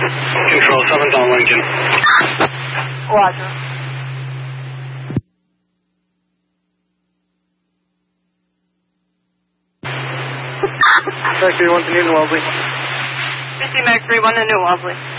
Control 7's on Lincoln. Roger. Mercury 1 to New Wellesley. 50 Mercury 1 to New Wellesley.